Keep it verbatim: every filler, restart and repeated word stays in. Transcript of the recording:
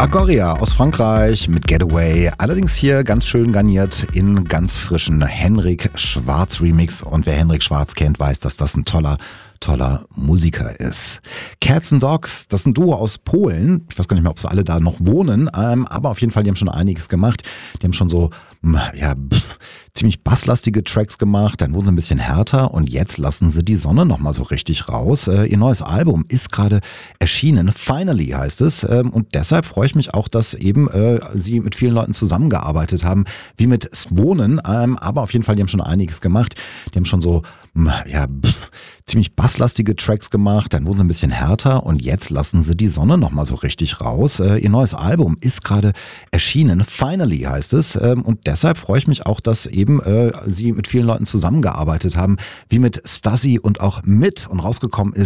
Agoria aus Frankreich mit Getaway, allerdings hier ganz schön garniert in ganz frischen Henrik Schwarz Remix. Und wer Henrik Schwarz kennt, weiß, dass das ein toller, toller Musiker ist. Cats and Dogs, das ist ein Duo aus Polen. Ich weiß gar nicht mehr, ob sie alle da noch wohnen, ähm, aber auf jeden Fall, die haben schon einiges gemacht. Die haben schon so, ja, pff, ziemlich basslastige Tracks gemacht, dann wurden sie ein bisschen härter und jetzt lassen sie die Sonne nochmal so richtig raus. Äh, ihr neues Album ist gerade erschienen, Finally heißt es, ähm, und deshalb freue ich mich auch, dass eben äh, sie mit vielen Leuten zusammengearbeitet haben, wie mit Swonen, ähm, aber auf jeden Fall, die haben schon einiges gemacht. Die haben schon so, ja, pff, ziemlich basslastige Tracks gemacht, dann wurden sie ein bisschen härter und jetzt lassen sie die Sonne nochmal so richtig raus. Äh, ihr neues Album ist gerade erschienen, Finally heißt es, ähm, und deshalb freue ich mich auch, dass eben äh, sie mit vielen Leuten zusammengearbeitet haben, wie mit Stasi und auch mit und rausgekommen ist